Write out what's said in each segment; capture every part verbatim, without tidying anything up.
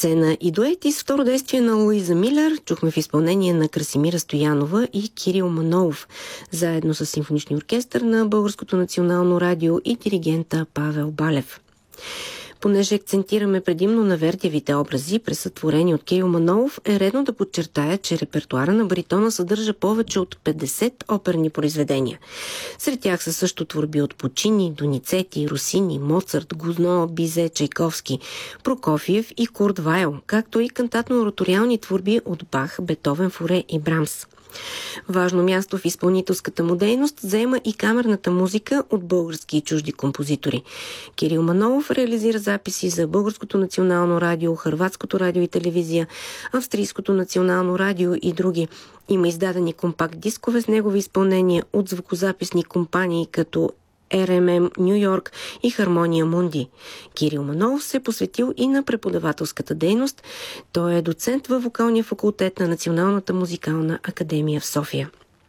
Сцена и дуети с второ действие на Луиза Милер чухме в изпълнение на Красимира Стоянова и Кирил Манолов, заедно с симфоничния оркестър на Българското национално радио и диригента Павел Балев. Понеже акцентираме предимно на Вердиевите образи, пресътворени от Кирил Манолов, е редно да подчертая, че репертуара на баритона съдържа повече от петдесет оперни произведения. Сред тях са също творби от Пучини, Доницети, Росини, Моцарт, Гузно, Бизе, Чайковски, Прокофиев и Курт Вайл, както и кантатно-ораториални творби от Бах, Бетовен, Фуре и Брамс. Важно място в изпълнителската му дейност заема и камерната музика от български и чужди композитори. Кирил Манолов реализира записи за Българското национално радио, Хърватското радио и телевизия, Австрийското национално радио и други. Има издадени компакт дискове с негови изпълнения от звукозаписни компании като Ер Ем Ем Ню Йорк и Хармония Мунди. Кирил Манолов се е посветил и на преподавателската дейност. Той е доцент във вокалния факултет на Националната музикална академия в София.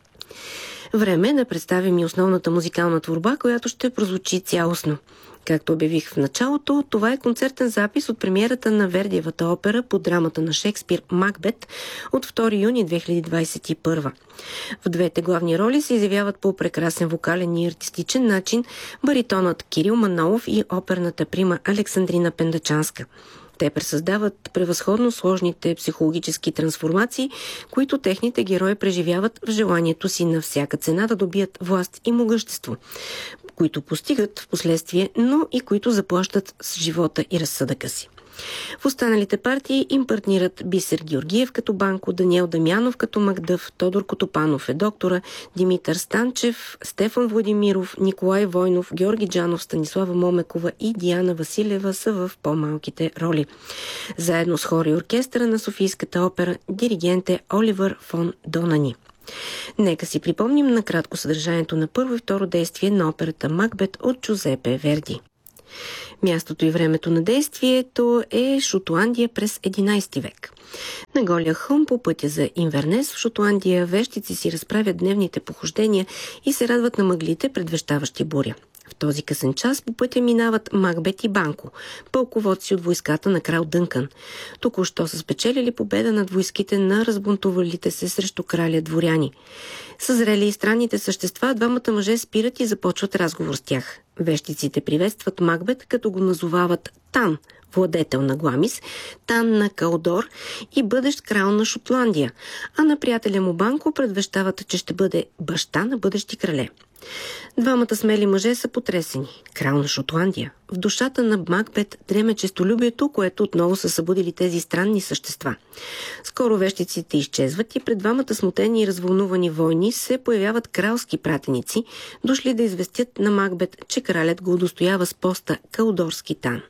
Време е да представим и основната музикална творба, която ще прозвучи цялостно. Както обявих в началото, това е концертен запис от премиерата на Вердиевата опера по драмата на Шекспир «Макбет» от втори юни две хиляди двадесет и първа. В двете главни роли се изявяват по прекрасен вокален и артистичен начин баритонът Кирил Манолов и оперната прима Александрина Пендачанска. Те пресъздават превъзходно сложните психологически трансформации, които техните герои преживяват в желанието си на всяка цена да добият власт и могъщество, които постигат в последствие, но и които заплащат с живота и разсъдъка си. В останалите партии им партнират Бисер Георгиев като Банко, Даниел Дамянов като Макдъв, Тодор Котопанов е доктора, Димитър Станчев, Стефан Владимиров, Николай Войнов, Георги Джанов, Станислава Момекова и Диана Василева са в по-малките роли. Заедно с хор и оркестъра на Софийската опера диригент е Оливър фон Донани. Нека си припомним накратко съдържанието на първо и второ действие на операта Макбет от Джузепе Верди. Мястото и времето на действието е Шотландия през единадесети век. На голия хълм по пътя за Инвернес в Шотландия вещици си разправят дневните похождения и се радват на мъглите, предвещаващи буря. В този късен час по пътя минават Макбет и Банко, пълководци от войската на крал Дънкан. Току-що са спечелили победа над войските на разбунтувалите се срещу краля дворяни. Съзрели и странните същества, двамата мъже спират и започват разговор с тях. Вещиците приветстват Макбет, като го назовават Тан, владетел на Гламис, Тан на Калдор и бъдещ крал на Шотландия, а на приятеля му Банко предвещават, че ще бъде баща на бъдещи крале. Двамата смели мъже са потресени. Крал на Шотландия. В душата на Макбет дреме честолюбието, което отново са събудили тези странни същества. Скоро вещиците изчезват и пред двамата смутени и развълнувани войни се появяват кралски пратеници, дошли да известят на Макбет, че кралят го удостоява с поста Калдорски Тан.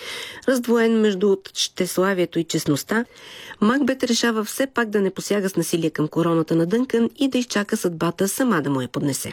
Раздвоен между щеславието и честността, Макбет решава все пак да не посяга с насилие към короната на Дънкан и да изчака съдбата сама да му я поднесе.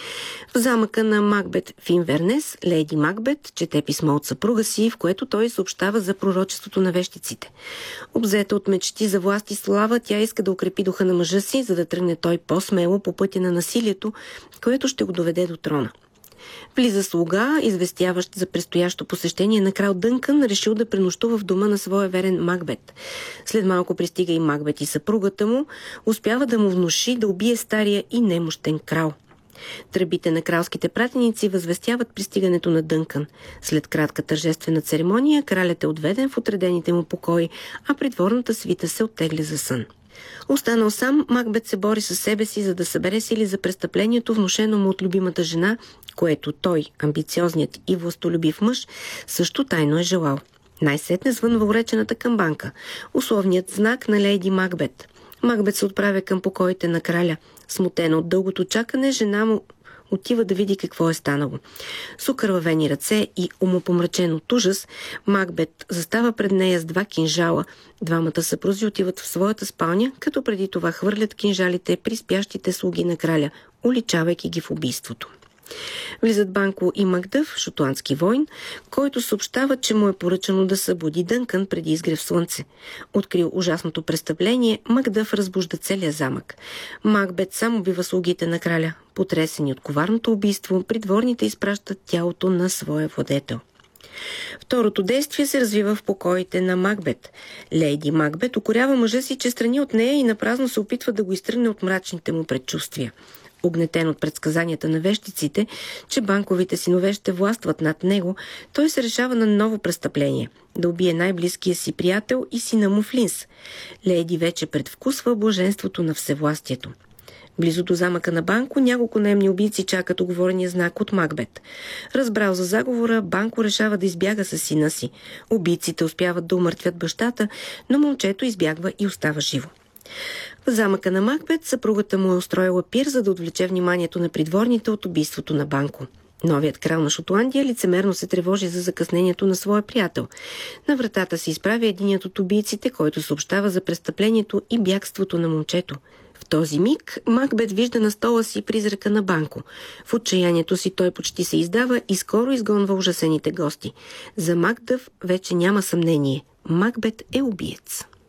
В замъка на Макбет в Инвернес, леди Макбет чете писмо от съпруга си, в което той съобщава за пророчеството на вещиците. Обзета от мечти за власт и слава, тя иска да укрепи духа на мъжа си, за да тръгне той по-смело по пътя на насилието, което ще го доведе до трона. Влиза слуга, известяващ за предстоящо посещение на крал Дънкан, решил да пренощува в дома на своя верен Макбет. След малко пристига и Макбет и съпругата му, успява да му внуши да убие стария и немощен крал. Тръбите на кралските пратеници възвестяват пристигането на Дънкан. След кратка тържествена церемония, кралят е отведен в отредените му покои, а придворната свита се оттегля за сън. Останал сам, Макбет се бори със себе си, за да събере сили за престъплението, внушено му от любимата жена, което той, амбициозният и властолюбив мъж, също тайно е желал. Най-сетне звънва уречената камбанка, условният знак на лейди Макбет. Макбет се отправя към покоите на краля. Смутена от дългото чакане, жена му отива да види какво е станало. С окървавени ръце и умопомрачен от ужас, Макбет застава пред нея с два кинжала. Двамата съпрузи отиват в своята спалня, като преди това хвърлят кинжалите при спящите слуги на краля, уличавайки ги в убийството. Влизат Банко и Макдъв, шотландски войн, който съобщава, че му е поръчано да събуди Дънкан преди изгрев слънце. Открил ужасното престъпление, Макдъв разбужда целия замък. Макбет сам убива слугите на краля. Потресени от коварното убийство, придворните изпращат тялото на своя владетел. Второто действие се развива в покоите на Макбет. Лейди Макбет укорява мъжа си, че страни от нея и напразно се опитва да го изтръгне от мрачните му предчувствия. Огнетен от предсказанията на вещиците, че банковите синове ще властват над него, той се решава на ново престъпление – да убие най-близкия си приятел и сина му Флинс. Лейди вече предвкусва блаженството на всевластието. Близо до замъка на Банко няколко наемни убийци чакат уговорения знак от Макбет. Разбрал за заговора, Банко решава да избяга със сина си. Убийците успяват да умъртвят бащата, но момчето избягва и остава живо. В замъка на Макбет съпругата му е устроила пир, за да отвлече вниманието на придворните от убийството на Банко. Новият крал на Шотландия лицемерно се тревожи за закъснението на своя приятел. На вратата се изправя единият от убийците, който съобщава за престъплението и бягството на момчето. В този миг Макбет вижда на стола си призрака на Банко. В отчаянието си той почти се издава и скоро изгонва ужасените гости. За Макдъв вече няма съмнение. Макбет е убиец.